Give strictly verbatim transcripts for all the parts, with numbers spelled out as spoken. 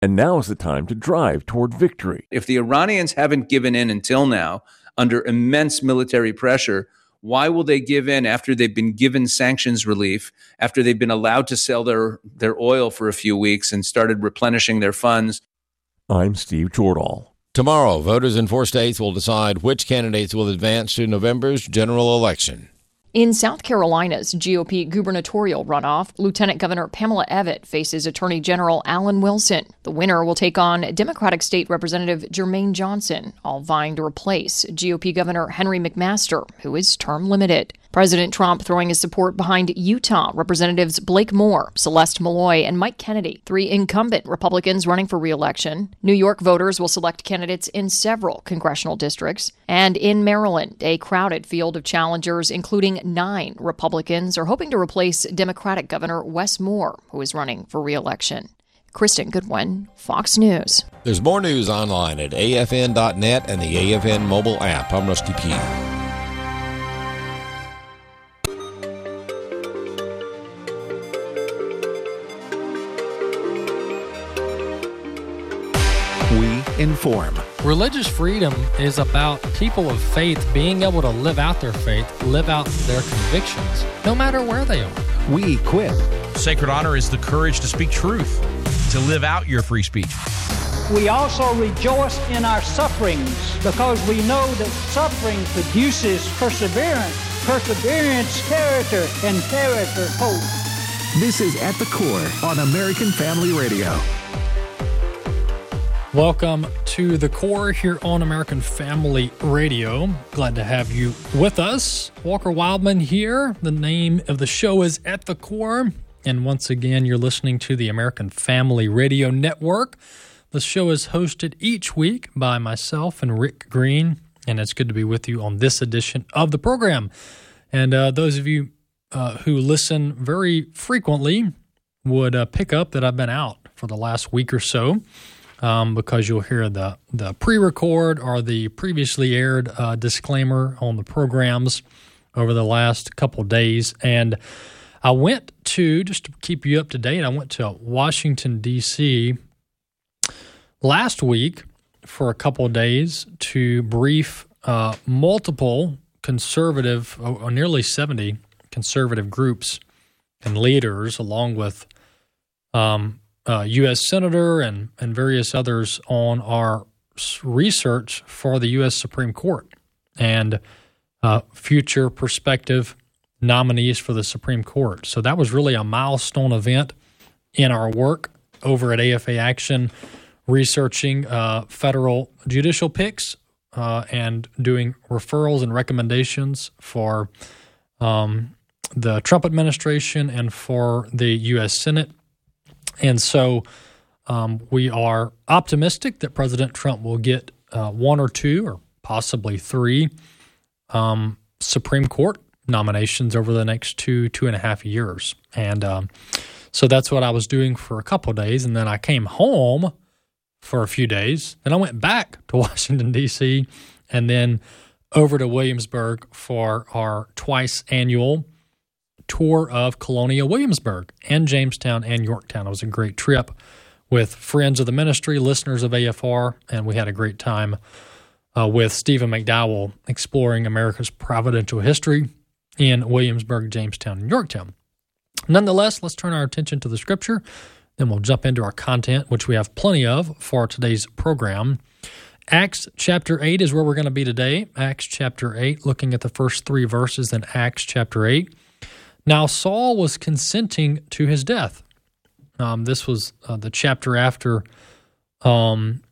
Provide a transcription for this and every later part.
And now is the time to drive toward victory. If the Iranians haven't given in until now, under immense military pressure, why will they give in after they've been given sanctions relief, after they've been allowed to sell their, their oil for a few weeks and started replenishing their funds? I'm Steve Jordahl. Tomorrow, voters in four states will decide which candidates will advance to November's general election. In South Carolina's G O P gubernatorial runoff, Lieutenant Governor Pamela Evette faces Attorney General Alan Wilson. The winner will take on Democratic State Representative Jermaine Johnson, all vying to replace G O P Governor Henry McMaster, who is term limited. President Trump throwing his support behind Utah Representatives Blake Moore, Celeste Malloy, and Mike Kennedy, three incumbent Republicans running for re-election. New York voters will select candidates in several congressional districts. And in Maryland, a crowded field of challengers, including nine Republicans, are hoping to replace Democratic Governor Wes Moore, who is running for re-election. Kristen Goodwin, Fox News. There's more news online at A F N dot net and the A F N mobile app. I'm Rusty Pugh. Inform. Religious freedom is about people of faith being able to live out their faith, live out their convictions, no matter where they are. We equip. Sacred honor is the courage to speak truth, to live out your free speech. We also rejoice in our sufferings because we know that suffering produces perseverance, perseverance, character, and character, hope. This is At the Core on American Family Radio. Welcome to The Core here on American Family Radio. Glad to have you with us. Walker Wildman here. The name of the show is At the Core. And once again, you're listening to the American Family Radio Network. The show is hosted each week by myself and Rick Green, and it's good to be with you on this edition of the program. And uh, those of you uh, who listen very frequently would uh, pick up that I've been out for the last week or so. Um, because you'll hear the, the pre-record or the previously aired uh, disclaimer on the programs over the last couple days. And I went to, just to keep you up to date, I went to Washington, D C last week for a couple of days to brief uh, multiple conservative, or nearly seventy conservative groups and leaders, along with um Uh, U S Senator and, and various others on our research for the U S Supreme Court and uh, future prospective nominees for the Supreme Court. So that was really a milestone event in our work over at A F A Action, researching uh, federal judicial picks uh, and doing referrals and recommendations for um, the Trump administration and for the U S Senate. And so um, we are optimistic that President Trump will get uh, one or two or possibly three um, Supreme Court nominations over the next two, two and a half years. And um, so that's what I was doing for a couple of days. And then I came home for a few days. Then I went back to Washington, D C, and then over to Williamsburg for our twice annual tour of Colonial Williamsburg and Jamestown and Yorktown. It was a great trip with friends of the ministry, listeners of A F R, and we had a great time uh, with Stephen McDowell exploring America's providential history in Williamsburg, Jamestown, and Yorktown. Nonetheless, let's turn our attention to the Scripture. Then we'll jump into our content, which we have plenty of for today's program. Acts chapter eight is where we're going to be today. Acts chapter eight, looking at the first three verses in Acts chapter eight. Now Saul was consenting to his death. Um, this was uh, the chapter after um,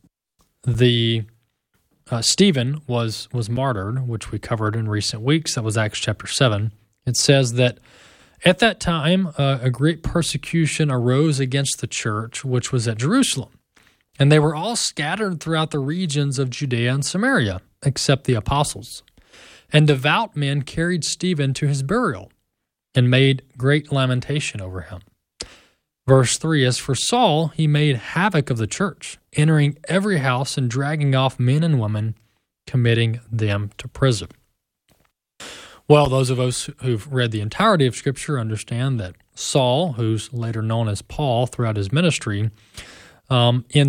the uh, Stephen was was martyred, which we covered in recent weeks. That was Acts chapter seven. It says that at that time uh, a great persecution arose against the church, which was at Jerusalem, and they were all scattered throughout the regions of Judea and Samaria, except the apostles. And devout men carried Stephen to his burial, and made great lamentation over him. Verse three, as for Saul, he made havoc of the church, entering every house and dragging off men and women, committing them to prison. Well, those of us who've read the entirety of Scripture understand that Saul, who's later known as Paul throughout his ministry, um, in